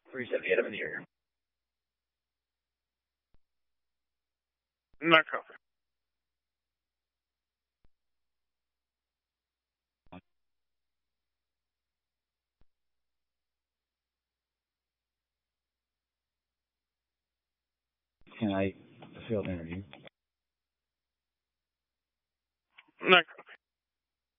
378 up in the air. Not copy. Can I field interview? Not